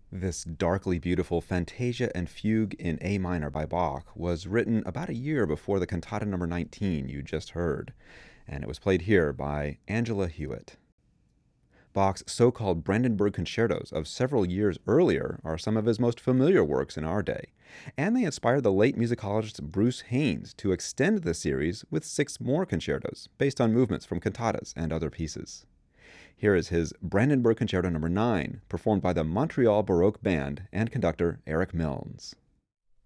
This darkly beautiful Fantasia and Fugue in A minor by Bach was written about a year before the cantata number 19 you just heard, and it was played here by Angela Hewitt. Bach's so-called Brandenburg concertos of several years earlier are some of his most familiar works in our day, and they inspired the late musicologist Bruce Haynes to extend the series with six more concertos based on movements from cantatas and other pieces. Here is his Brandenburg Concerto No. 9, performed by the Montreal Baroque Band and conductor Eric Milnes.